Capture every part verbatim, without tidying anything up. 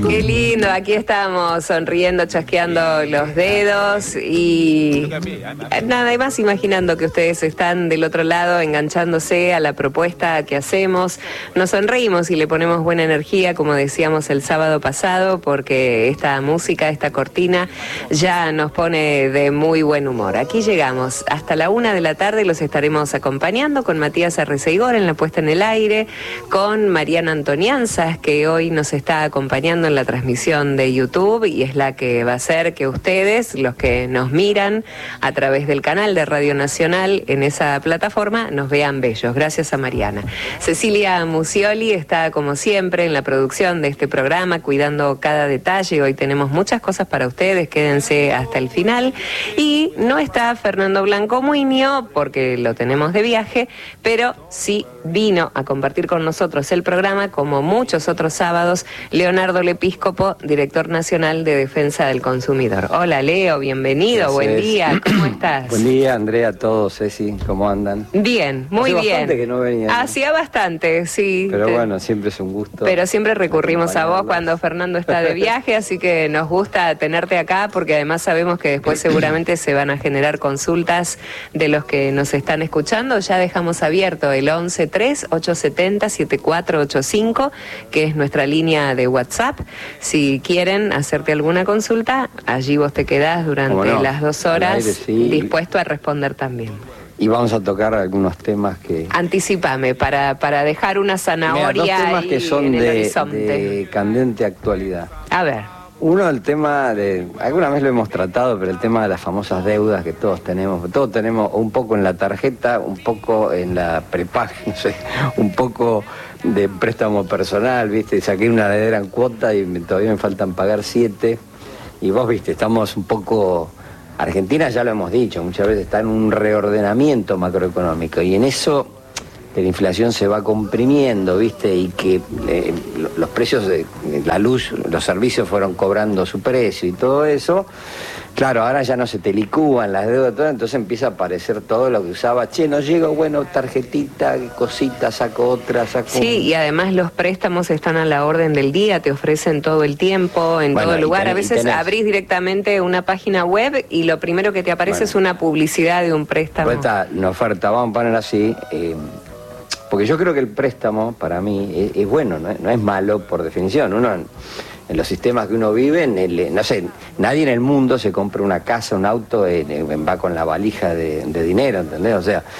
Qué lindo, aquí estamos sonriendo, chasqueando los dedos y nada más imaginando que ustedes están del otro lado enganchándose a la propuesta que hacemos. Nos sonreímos y le ponemos buena energía, como decíamos el sábado pasado, porque esta música, esta cortina ya nos pone de muy buen humor. Aquí llegamos hasta la una de la tarde, los estaremos acompañando con Matías Arreceigor en la puesta en el aire, con Mariana Antonianzas, que hoy nos está acompañando en la transmisión de YouTube y es la que va a hacer que ustedes, los que nos miran a través del canal de Radio Nacional en esa plataforma, nos vean bellos. Gracias a Mariana. Cecilia Musioli está como siempre en la producción de este programa, cuidando cada detalle. Hoy tenemos muchas cosas para ustedes, quédense hasta el final. Y no está Fernando Blanco Muinio porque lo tenemos de viaje, pero sí vino a compartir con nosotros el programa, como muchos otros sábados, Leonardo Lepíscopo, director nacional de Defensa del Consumidor. Hola Leo, bienvenido, Gracias. Buen día, ¿cómo estás? Buen día, Andrea, a todos, Ceci, ¿cómo andan? Bien, muy Hace bien. bastante que no venían. Hacía bastante, sí. Pero te... bueno, siempre es un gusto. Pero siempre recurrimos a vos cuando Fernando está de viaje, así que nos gusta tenerte acá porque además sabemos que después seguramente se van a generar consultas de los que nos están escuchando. Ya dejamos abierto el once tres ocho siete cero siete cuatro ocho cinco, que es nuestra línea de WhatsApp. Si quieren hacerte alguna consulta, allí vos te quedás durante no? las dos horas aire, sí. dispuesto a responder también. Y vamos a tocar algunos temas que... Anticipame, para, para dejar una zanahoria. Mira, dos temas ahí que son en el de, horizonte. de candente actualidad. A ver. Uno, el tema de... Alguna vez lo hemos tratado, pero el tema de las famosas deudas que todos tenemos. Todos tenemos un poco en la tarjeta, un poco en la prepaga, no sé, un poco de préstamo personal, ¿viste? Saqué una heredera en cuota y me, todavía me faltan pagar siete. Y vos, ¿viste? Estamos un poco... Argentina, ya lo hemos dicho, muchas veces está en un reordenamiento macroeconómico y en eso que la inflación se va comprimiendo, ¿viste? Y que eh, los precios de la luz, los servicios fueron cobrando su precio y todo eso. Claro, ahora ya no se te licúan las deudas, todo, entonces empieza a aparecer todo lo que usaba. Che, no llego, bueno, tarjetita, cosita, saco otra, saco... Sí, y además los préstamos están a la orden del día, te ofrecen todo el tiempo, en bueno, todo lugar. Tenés, a veces tenés... abrís directamente una página web y lo primero que te aparece bueno, es una publicidad de un préstamo. Pues está una oferta, vamos a poner así... Eh, porque yo creo que el préstamo, para mí, es, es bueno, no es, no es malo por definición. Uno, en, en los sistemas que uno vive, en el, no sé, nadie en el mundo se compra una casa, un auto, eh, va con la valija de, de dinero, ¿entendés? O sea,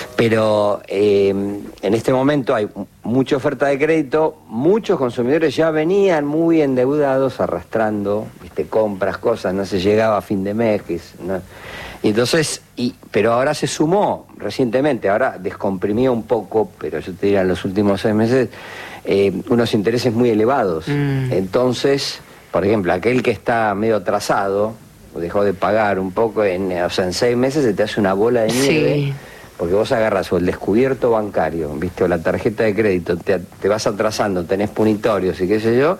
pero eh, en este momento hay mucha oferta de crédito, muchos consumidores ya venían muy endeudados, arrastrando, viste, compras, cosas, no se llegaba a fin de mes, que es, ¿no? Y entonces, y, pero ahora se sumó recientemente, ahora descomprimió un poco, pero yo te diría en los últimos seis meses, eh, unos intereses muy elevados. Mm. Entonces, por ejemplo, aquel que está medio atrasado, dejó de pagar un poco, en, o sea, en seis meses se te hace una bola de nieve, sí. Porque vos agarras o el descubierto bancario, ¿viste? O la tarjeta de crédito, te, te vas atrasando, tenés punitorios y qué sé yo,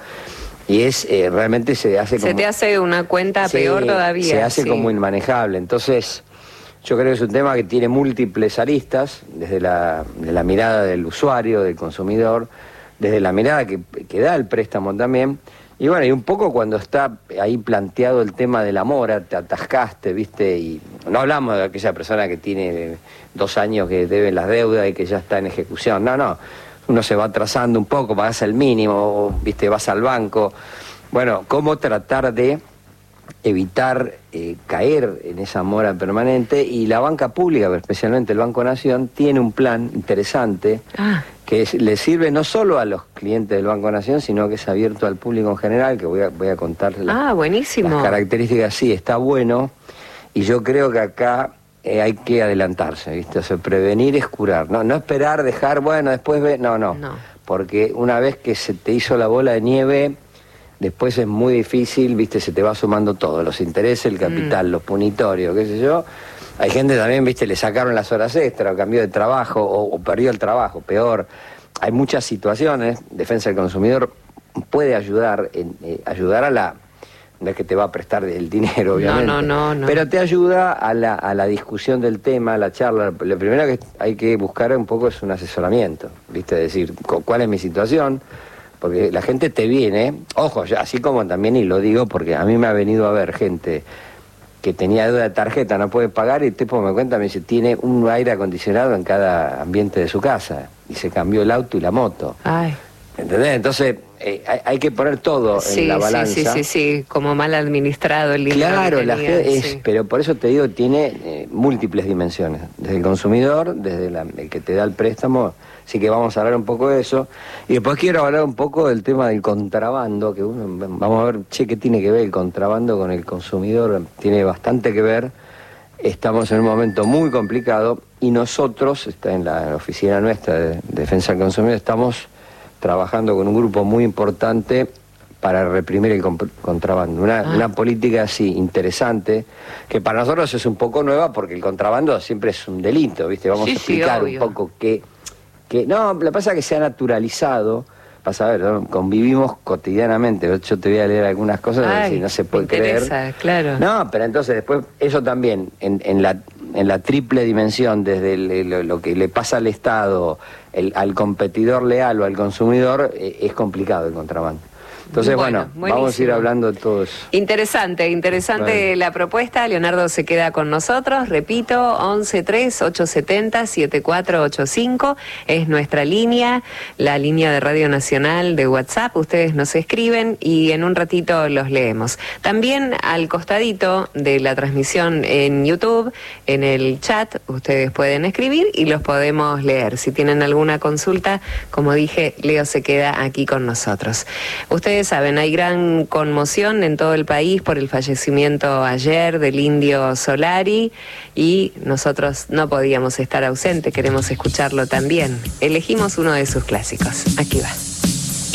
y es eh, realmente se hace como... Se te hace una cuenta sí, peor todavía. Se hace sí. como inmanejable. Entonces, yo creo que es un tema que tiene múltiples aristas, desde la, de la mirada del usuario, del consumidor, desde la mirada que, que da el préstamo también. Y bueno, y un poco cuando está ahí planteado el tema de la mora, te atascaste, ¿viste? Y no hablamos de aquella persona que tiene dos años que debe las deudas y que ya está en ejecución. No, no. Uno se va atrasando un poco, pagas el mínimo, ¿viste? Vas al banco. Bueno, ¿cómo tratar de evitar eh, caer en esa mora permanente? Y la banca pública, especialmente el Banco Nación, tiene un plan interesante ah. que es, le sirve no solo a los clientes del Banco Nación, sino que es abierto al público en general, que voy a, voy a contar la, ah, buenísimo. las características. Sí, está bueno, y yo creo que acá eh, hay que adelantarse, ¿viste? O sea, prevenir es curar, no, no esperar, dejar, bueno, después ve, no, no, no, porque una vez que se te hizo la bola de nieve, después es muy difícil, ¿viste? Se te va sumando todo, los intereses, el capital, mm. los punitorios, qué sé yo. Hay gente también, ¿viste? Le sacaron las horas extras, o cambió de trabajo, o, o perdió el trabajo, peor. Hay muchas situaciones, Defensa del Consumidor puede ayudar, en, eh, ayudar a la... No es que te va a prestar el dinero, obviamente. No, no, no, no. Pero te ayuda a la, a la discusión del tema, a la charla. Lo primero que hay que buscar un poco es un asesoramiento, ¿viste? Es decir, ¿cuál es mi situación? porque la gente te viene, ojo, así como también, y lo digo porque a mí me ha venido a ver gente que tenía deuda de tarjeta, no puede pagar, y el tipo me cuenta, me dice, tiene un aire acondicionado en cada ambiente de su casa, y se cambió el auto y la moto. Ay. ¿Entendés? Entonces, eh, hay, hay que poner todo sí, en la balanza. Sí, sí, sí, sí, como mal administrado el dinero. Claro, que la tenía, gente es, sí. pero por eso te digo, tiene eh, múltiples dimensiones. Desde el consumidor, desde la, el que te da el préstamo, así que vamos a hablar un poco de eso. Y después quiero hablar un poco del tema del contrabando, que uno, vamos a ver, che, ¿qué tiene que ver el contrabando con el consumidor? Tiene bastante que ver. Estamos en un momento muy complicado y nosotros, está en la, en la oficina nuestra de Defensa del Consumidor, estamos trabajando con un grupo muy importante para reprimir el contrabando. Una, ah. una política así interesante, que para nosotros es un poco nueva porque el contrabando siempre es un delito, ¿viste? Vamos sí, a explicar sí, un poco qué... Que, no, lo que pasa es que se ha naturalizado, vas a ver, ¿no? Convivimos cotidianamente, yo te voy a leer algunas cosas, Ay, y no se puede me interesa, creer. Claro. No, pero entonces después, eso también, en, en la... en la triple dimensión, desde el, lo, lo que le pasa al Estado, el, al competidor leal o al consumidor, eh, es complicado el contrabando. Entonces, bueno, bueno vamos a ir hablando de todo eso. Interesante, interesante bueno. La propuesta. Leonardo se queda con nosotros. Repito, once tres ocho siete cero siete cuatro ocho cinco es nuestra línea, la línea de Radio Nacional de WhatsApp. Ustedes nos escriben y en un ratito los leemos. También al costadito de la transmisión en YouTube, en el chat, ustedes pueden escribir y los podemos leer. Si tienen alguna consulta, como dije, Leo se queda aquí con nosotros. Ustedes saben, hay gran conmoción en todo el país por el fallecimiento ayer del Indio Solari y nosotros no podíamos estar ausentes, queremos escucharlo también. Elegimos uno de sus clásicos. Aquí va.